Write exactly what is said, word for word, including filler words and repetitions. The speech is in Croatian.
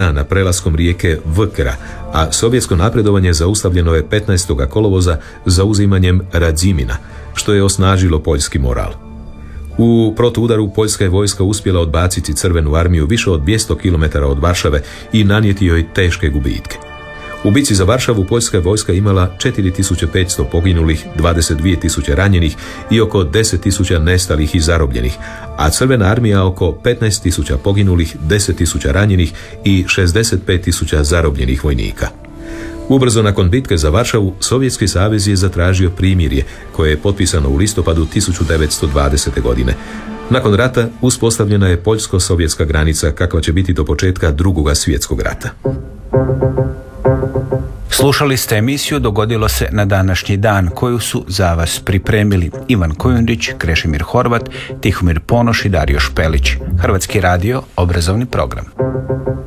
dana prelaskom rijeke Vkra, a sovjetsko napredovanje zaustavljeno je petnaestog kolovoza zauzimanjem Radzimina, što je osnažilo poljski moral. U protuudaru poljska je vojska uspjela odbaciti Crvenu armiju više od dvjesto kilometara od Varšave i nanijeti joj teške gubitke. U bici za Varšavu poljska je vojska imala četiri tisuće petsto poginulih, dvadeset dvije tisuće ranjenih i oko deset tisuća nestalih i zarobljenih, a Crvena armija oko petnaest tisuća poginulih, deset tisuća ranjenih i šezdeset pet tisuća zarobljenih vojnika. Ubrzo nakon bitke za Varšavu, Sovjetski savez je zatražio primirje, koje je potpisano u listopadu tisuću devetsto dvadesete. godine. Nakon rata uspostavljena je poljsko-sovjetska granica kakva će biti do početka Drugog svjetskog rata. Slušali ste emisiju Dogodilo se na današnji dan, koju su za vas pripremili Ivan Kojundić, Krešimir Horvat, Tihomir Ponoš i Dario Špelić. Hrvatski radio, obrazovni program.